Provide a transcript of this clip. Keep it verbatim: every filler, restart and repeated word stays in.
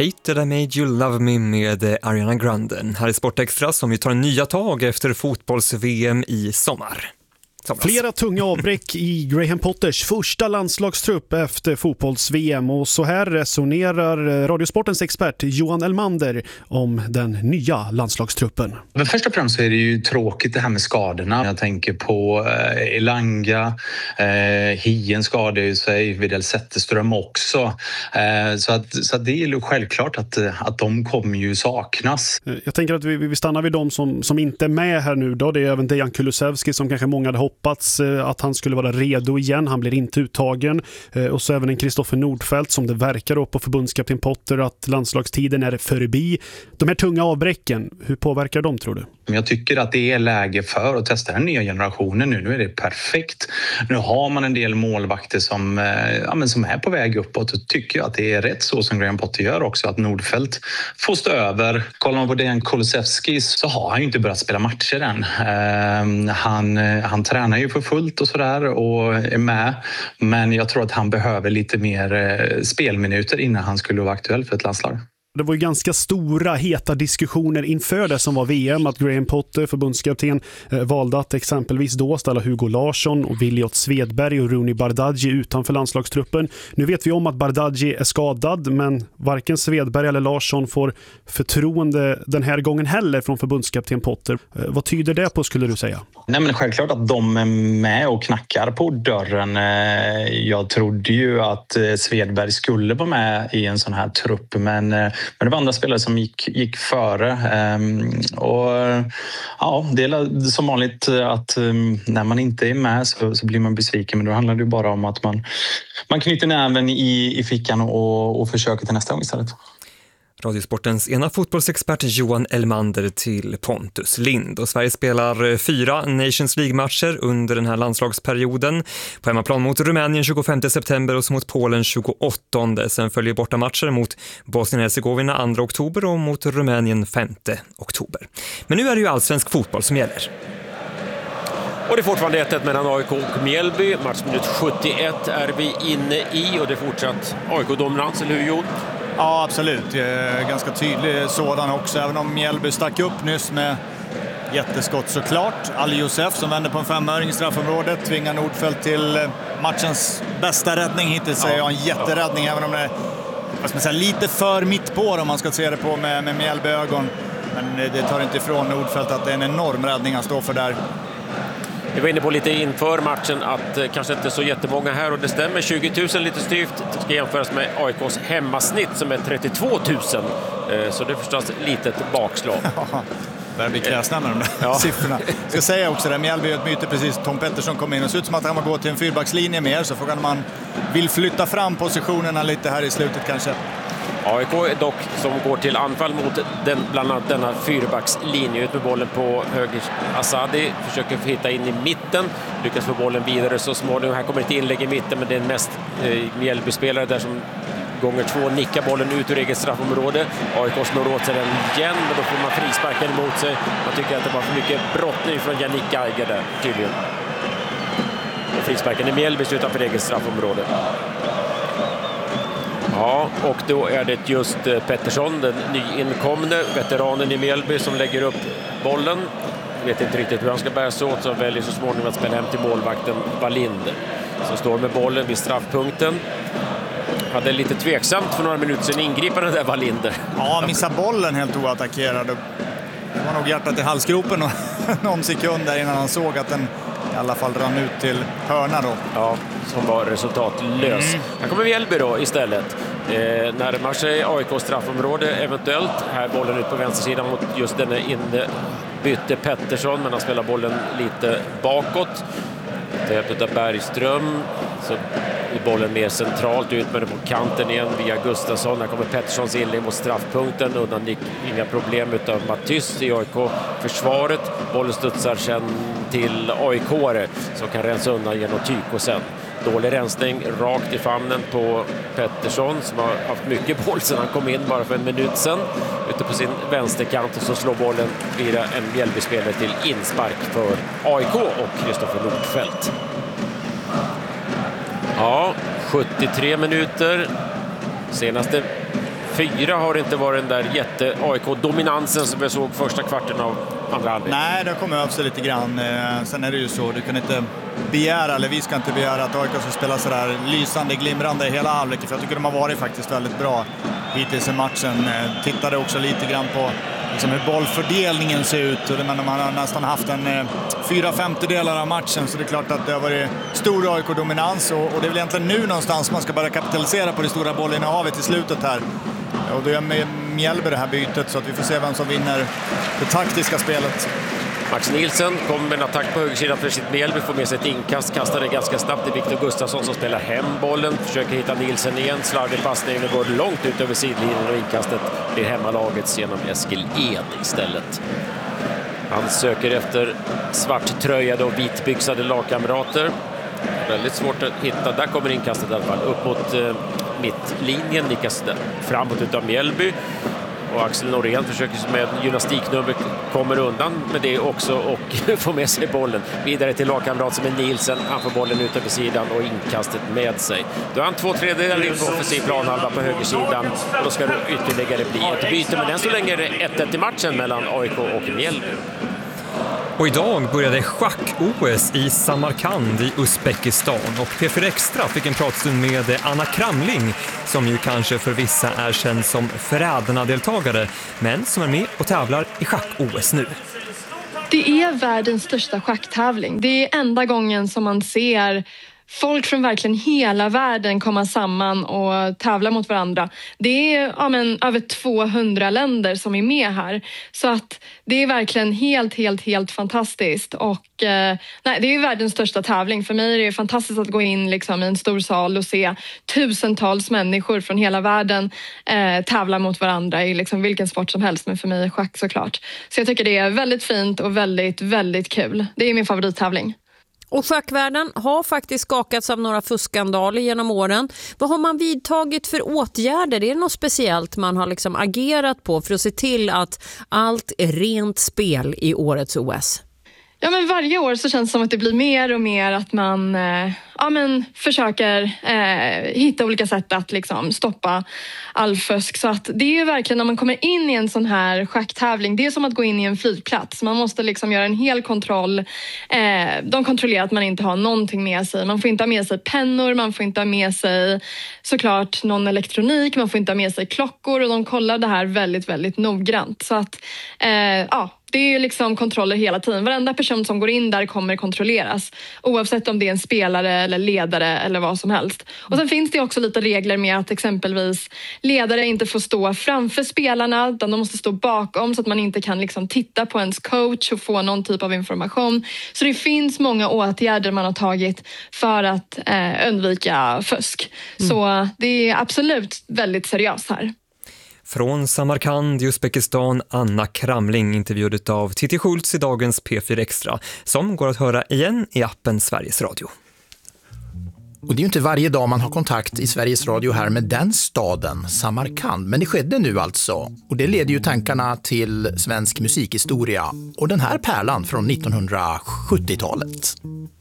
Hated I Made You Love Me med Ariana Grande. Här är Sportextra som vi tar nya tag efter fotbolls-V M i sommar. Thomas. Flera tunga avbräck i Graham Potters första landslagstrupp efter fotbolls-V M, och så här resonerar Radiosportens expert Johan Elmander om den nya landslagstruppen. Men först och främst så är det ju tråkigt det här med skadorna. Jag tänker på eh, Elanga, eh, Hien skadade ju sig, Widell Zetterström också. Eh, så att, så att det är ju självklart att, att de kommer ju saknas. Jag tänker att vi, vi stannar vid de som, som inte är med här nu då. Det är även Dejan Kulusevski som kanske många hade hoppats att han skulle vara redo igen. Han blir inte uttagen. Och så även en Kristoffer Nordfeldt som det verkar då på förbundskapten Potter att landslagstiden är förbi. De här tunga avbräcken, hur påverkar de, tror du? Jag tycker att det är läge för att testa den nya generationen nu. Nu är det perfekt. Nu har man en del målvakter som, ja, men som är på väg uppåt, och tycker jag att det är rätt så som Graham Potter gör också, att Nordfeldt får stå över. Kollar man på Dejan Kulusevski så har han ju inte börjat spela matcher än. Uh, han, han tränar ju för fullt och sådär och är med, men jag tror att han behöver lite mer spelminuter innan han skulle vara aktuell för ett landslag. Det var ju ganska stora, heta diskussioner inför det som var V M, att Graham Potter, förbundskapten, eh, valde att exempelvis då ställa Hugo Larsson och Williot Svedberg och Rooney Bardghji utanför landslagstruppen. Nu vet vi om att Bardghji är skadad, men varken Svedberg eller Larsson får förtroende den här gången heller från förbundskapten Potter. Eh, vad tyder det på, skulle du säga? Nej, men självklart att de är med och knackar på dörren. Jag trodde ju att Svedberg skulle vara med i en sån här trupp, men Men det var andra spelare som gick, gick före. Um, och ja, det är som vanligt att um, när man inte är med så, så blir man besviken. Men då handlar det ju bara om att man, man knyter näven i, i fickan och, och försöker till nästa gång istället. Radiosportens ena fotbollsexpert Johan Elmander till Pontus Lind. Och Sverige spelar fyra Nations League-matcher under den här landslagsperioden. På hemmaplan mot Rumänien tjugofemte september och mot Polen tjugoåttonde. Sen följer borta matcher mot Bosnien-Hercegovina andra oktober och mot Rumänien femte oktober. Men nu är det ju allsvensk fotboll som gäller. Och det är fortfarande ett ett mellan A I K och Mjällby. Matchminut sjuttioett är vi inne i, och det är fortsatt A I K-dominans, eller hur, Jon? Ja, absolut. Ganska tydlig sådan också, även om Mjällby stack upp nyss med jätteskott såklart. Ali Josef som vänder på en femöring i straffområdet tvingar Nordfeldt till matchens bästa räddning hittills, säger jag. En jätteräddning, även om det är, vad ska man säga, lite för mitt på om man ska se det på med, med Mjällby-ögon. Men det tar inte ifrån Nordfeldt att det är en enorm räddning han står för där. Vi var inne på lite inför matchen att eh, kanske inte så jättemånga här, och det stämmer, tjugo tusen lite styvt. Det ska jämföras med A I K:s hemmasnitt som är trettiotvå tusen. Eh, så det är förstås ett litet bakslag. Börjar bli kräsna med de där ja. siffrorna. Jag ska säga också det, Mjällby är ett myte precis. Tom Pettersson kom in och ser ut som att han har gått till en fyrbackslinje mer, så frågan om man vill flytta fram positionerna lite här i slutet kanske. A I K är dock som går till anfall mot den, bland annat denna fyrbackslinje. Ut med bollen på höger. Asadi försöker hitta in i mitten. Lyckas få bollen vidare så småningom. Här kommer ett inlägg i mitten, men det är en mest eh, Mjällby-spelare där som gånger två nickar bollen ut ur eget straffområde. A I K slår åt sig den igen, men då får man frisparken emot sig. Man tycker att det var för mycket brottning från Yannick Geiger där, tydligen. Och frisparken i Mjällby utanför eget straffområde. Ja, och då är det just Pettersson, den nyinkomne veteranen i Mjällby, som lägger upp bollen. Jag vet inte riktigt hur han ska bära sig åt, så väljer så småningom att spela hem till målvakten Wallinder, som står med bollen vid straffpunkten. Hade lite tveksamt för några minuter sedan ingripande där Wallinder. Ja, missar bollen helt oattackerad. Det var nog hjärtat i halsgropen och någon sekund där innan han såg att den i alla fall rann ut till hörna då. Ja, som var resultatlös. Mm. Här kommer Mjällby då istället. Eh, närmar sig A I K straffområde eventuellt. Här bollen ut på vänstersidan mot just denna inbytte Pettersson, men han spelar bollen lite bakåt. Det är Bergström, så är bollen mer centralt ut med den på kanten igen via Gustafsson. Här kommer Petterssons inlägg mot straffpunkten. Undan gick inga problem utav Matthys i A I K-försvaret. Bollen studsar sen till A I K-are som kan rensa undan genom Tyko sen. Dålig rensning rakt i famnen på Pettersson, som har haft mycket boll sedan han kom in bara för en minut sedan. Ute på sin vänsterkant, och så slår bollen via en Mjällby-spelare till inspark för A I K och Kristoffer Nordfeldt. Ja, sjuttiotre minuter. Senaste fyra har det inte varit den där jätte-A I K-dominansen som jag såg första kvarten av andra halvlek. Nej, det kommer över sig lite grann. Eh, sen är det ju så, du kan inte begära, eller vi ska inte begära att A I K ska spela sådär lysande, glimrande hela halvleken, för jag tycker de har varit faktiskt väldigt bra hittills i matchen. Eh, tittade också lite grann på liksom hur bollfördelningen ser ut, och man har nästan haft en eh, fyra femtedelar av matchen, så det är klart att det har varit stor A I K-dominans, och, och det är väl egentligen nu någonstans man ska börja kapitalisera på det stora bollinnehavet i slutet här. Och då är med Mjällby det här bytet, så att vi får se vem som vinner det taktiska spelet. Max Nilsson kommer med en attack på högersidan för sitt Mjällby, får med sig ett inkast, kastar det ganska snabbt till Viktor Gustafsson som spelar hem bollen, försöker hitta Nilsson igen, slarvig passning, det går långt ut över sidlinjen och inkastet blir hemmalagets genom Eskil Ed istället. Han söker efter svarttröjade och vitbyxade lagkamrater. Väldigt svårt att hitta, där kommer inkastet i alla fall upp mot eh, mittlinjen, nickas framåt utav Mjällby. Och Axel Norén försöker med gymnastiknummer, kommer undan med det också och får med sig bollen vidare till lagkamrat som är Nielsen. Han får bollen ut över sidan och inkastet med sig. Då har han två tredjedelar in på offensiv planhalva på högersidan, och då ska det ytterligare bli ett byte. Men än så länge är det ett ett i matchen mellan A I K och Mjällby. Och idag började schack-O S i Samarkand i Uzbekistan, och P fyra Extra fick en pratstund med Anna Kramling, som ju kanske för vissa är känd som Fräderna-deltagare, men som är med och tävlar i schack-O S nu. Det är världens största schacktävling. Det är enda gången som man ser folk från verkligen hela världen komma samman och tävla mot varandra. Det är ja, men, över tvåhundra länder som är med här. Så att det är verkligen helt, helt, helt fantastiskt. Och eh, nej, det är världens största tävling. För mig är det fantastiskt att gå in liksom, i en stor sal och se tusentals människor från hela världen eh, tävla mot varandra i liksom, vilken sport som helst. Men för mig är schack såklart. Så jag tycker det är väldigt fint och väldigt, väldigt kul. Det är min favorittävling. Och schackvärlden har faktiskt skakats av några fuskskandaler genom åren. Vad har man vidtagit för åtgärder? Är det något speciellt man har liksom agerat på för att se till att allt är rent spel i årets O S? Ja, men varje år så känns det som att det blir mer och mer att man eh, ja, men försöker eh, hitta olika sätt att liksom, stoppa all fusk. Så att det är ju verkligen när man kommer in i en sån här schacktävling, det är som att gå in i en flygplats. Man måste liksom göra en hel kontroll. Eh, de kontrollerar att man inte har någonting med sig. Man får inte ha med sig pennor, man får inte ha med sig såklart någon elektronik, man får inte ha med sig klockor, och de kollar det här väldigt, väldigt noggrant. Så att, eh, ja... Det är ju liksom kontroller hela tiden. Varenda person som går in där kommer kontrolleras. Oavsett om det är en spelare eller ledare eller vad som helst. Och sen finns det också lite regler med att exempelvis ledare inte får stå framför spelarna. Utan de måste stå bakom så att man inte kan liksom titta på ens coach och få någon typ av information. Så det finns många åtgärder man har tagit för att eh, undvika fusk. Mm. Så det är absolut väldigt seriöst här. Från Samarkand i Uzbekistan, Anna Kramling, intervjuad av Titti Schultz i dagens P fyra Extra, som går att höra igen i appen Sveriges Radio. Och det är ju inte varje dag man har kontakt i Sveriges Radio här med den staden, Samarkand. Men det skedde nu alltså. Och det leder ju tankarna till svensk musikhistoria och den här pärlan från nittonhundrasjuttiotalet.